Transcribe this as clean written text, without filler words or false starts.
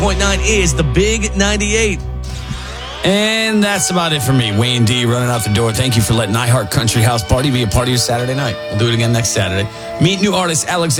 is the Big 98. And that's about it for me. Wayne D running out the door. Thank you for letting iHeart Country House Party be a part of your Saturday night. We'll do it again next Saturday. Meet new artist Alexander